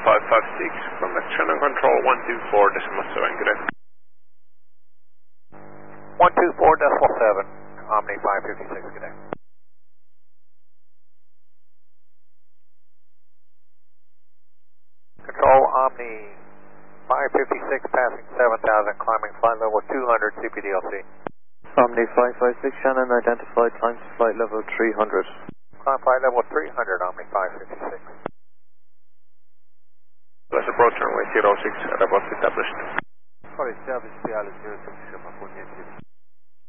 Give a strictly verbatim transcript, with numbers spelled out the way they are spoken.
five five six, connection and control one two four decimal seven, good day. one two four decimal seven, Omni five fifty-six, good day. Control Omni five fifty-six, passing seven thousand, climbing flight level two hundred, C P D L C. Omni five five six, Shannon, identified, climb to flight level three hundred. Climb flight level three hundred, Omni five fifty-six. Let's approach runway zero six, at above established. For established, P L zero six,